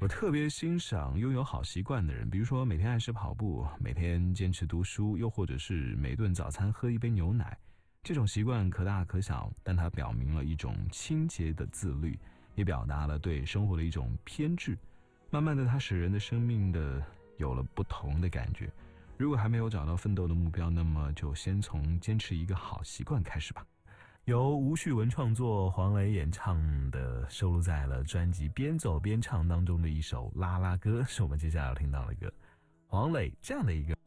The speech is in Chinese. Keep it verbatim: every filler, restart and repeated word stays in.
我特别欣赏拥有好习惯的人，比如说每天按时跑步，每天坚持读书，又或者是每顿早餐喝一杯牛奶。这种习惯可大可小，但它表明了一种清洁的自律，也表达了对生活的一种偏执。慢慢的，它使人的生命的有了不同的感觉。如果还没有找到奋斗的目标，那么就先从坚持一个好习惯开始吧。由吴旭文创作，黄磊演唱的，收录在了专辑《边走边唱》当中的一首《拉拉歌》，是我们接下来要听到的歌。黄磊这样的一个